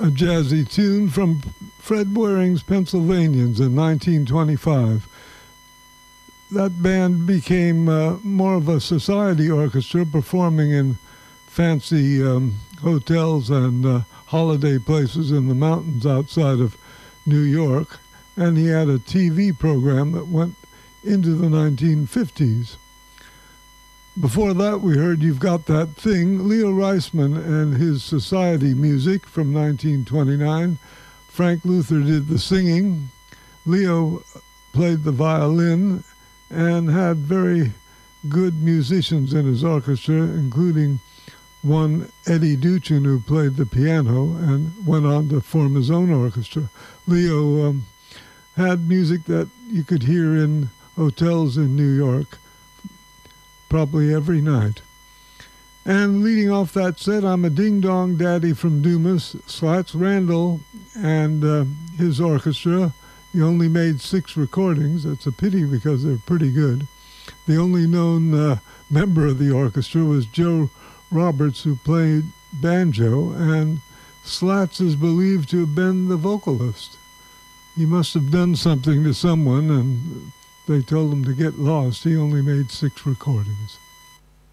a jazzy tune from Fred Waring's Pennsylvanians in 1925. That band became more of a society orchestra, performing in fancy hotels and holiday places in the mountains outside of New York. And he had a TV program that went into the 1950s. Before that, we heard You've Got That Thing, Leo Reisman and his society music from 1929. Frank Luther did the singing. Leo played the violin and had very good musicians in his orchestra, including one Eddie Duchin, who played the piano and went on to form his own orchestra. Leo had music that you could hear in hotels in New York probably every night. And leading off that set, I'm a ding-dong daddy from Dumas, Slats Randall and his orchestra. He only made 6 recordings. That's a pity because they're pretty good. The only known member of the orchestra was Joe Roberts, who played banjo, and Slats is believed to have been the vocalist. He must have done something to someone, and they told him to get lost. He only made 6 recordings.